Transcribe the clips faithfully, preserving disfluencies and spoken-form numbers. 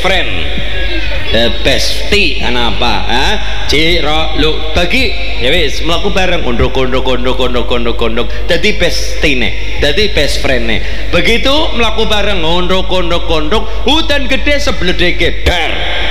friend, uh, bestie apa ah ciro lu bagi ya wis melaku bareng unduk unduk unduk unduk unduk unduk jadi bestie nih jadi best friend nih begitu melaku bareng unduk unduk unduk hutan gede sebledeke dar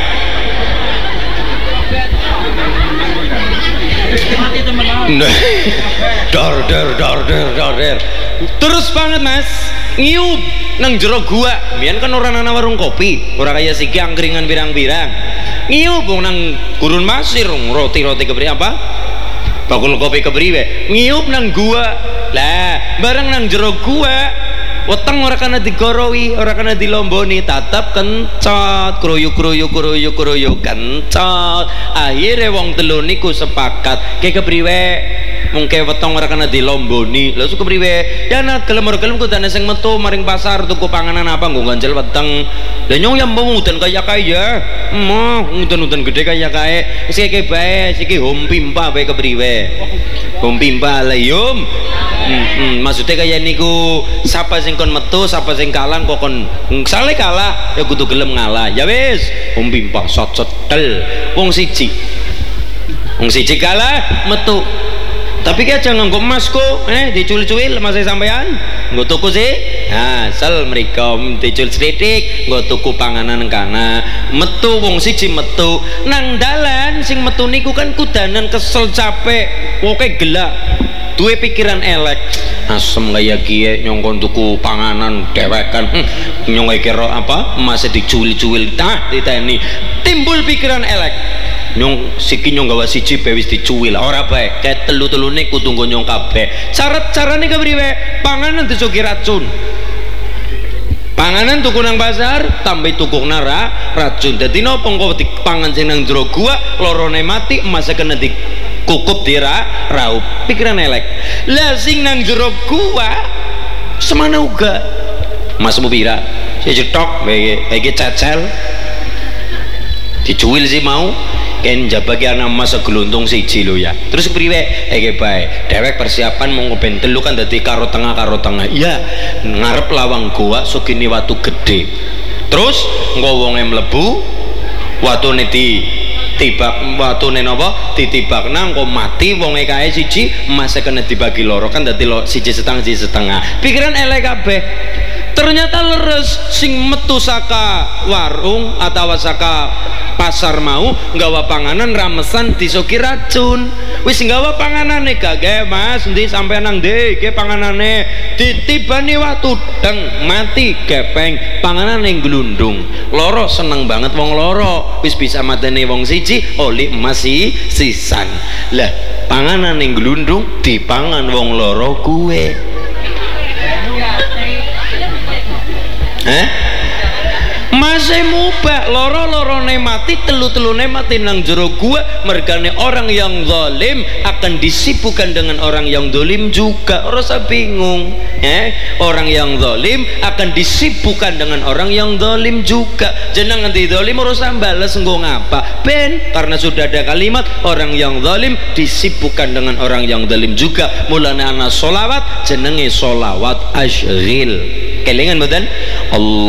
dor dor dor dor dor dor terus banget mas ngiup nang jero gua biyen kan orang ana warung kopi ora kaya siki angkringan pirang-pirang ngiup nang gurun pasir roti-roti kebri apa bakul kopi kebriwe ngiup nang gua lah bareng nang jero gua weteng ora kana digorowi ora kana dilomboni tatap kencot kruyuk kruyuk kruyuk kruyuk kencot akhirnya wong telu niku sepakat ke kepriwe mungke weteng ora kana dilomboni lha su kepriwe ya nak gelem ora gelem kudane sing metu maring pasar tuku panganan apa nggo ganjel weteng lha nyong yang muden kaya kaya emoh muden-muden gede kaya kae wis keke bae siki hom pimpa bae kepriwe hom pimpa lah yum hmm, hmm. maksudnya kaya niku sapa sing kon metu sapa sing kalah kok kon sale kalah ya kudu gelem ngalah ya wis hom pimpa sot setel wong siji wong siji kalah metu tapi ki aja nganggo emas kok eh dicul-cuil mas sampean nggo tuku sih nah sel mriko dicul sithik nggo tuku panganan kana metu wong siji metu nang dalan sing metu niku kan kudanan kesel capek pokoke gelak duwe pikiran elek asem kaya kiye nyongkon tuku panganan dewekan hm, nyong kira apa emas dicul-cuil tah diteni timbul pikiran elek nyong siki nyong gawa siji pe wis dicuwil ora bae kayak telu-telune kudu nggo nyong kabeh cara-carane kepriwe panganan disugi racun panganan tuku nang pasar tambah tuku nara racun dadi napa engko dipangan sing nang jero gua lorone mati emas kena dikukup dira raup pikiran elek lah sing nang jero gua semana uga masmu pira siji tok iki cecel dicuwil sih mau ken jabagi anak masa geluntung siji lho ya terus kepriwe eke bae dewek persiapan mau ngoben telu kan dadi karo tengah karo tengah iya ngarep lawang goa sugini watu gede terus engko wonge mlebu watune di tibak watune napa ditibak nang kok mati wonge kae siji emas kena dibagi loro kan dadi lo siji setengah siji setengah pikiran elek kabeh ternyata leres sing metu saka warung atau saka pasar mau nggawa panganan ramesan disuki racun wis nggawa panganane gage mas ndi sampean nang ndi iki panganane ditibani watu deng mati gepeng panganane glundung loro seneng banget wong loro wis bisa mateni wong siji oli emas sisan lah panganane glundung dipangan wong loro kuwe eh masih mubah loro-lorone mati telu-telune mati nang jero gua mergane orang yang zalim akan disibukkan dengan orang yang zalim juga rasa bingung eh orang yang zalim akan disibukkan dengan orang yang zalim juga jeneng nganti zalim rasa bales nggo ngapa ben karena sudah ada kalimat orang yang zalim disibukkan dengan orang yang zalim juga mulane ana sholawat jenenge sholawat asyril kelingan mboten Allah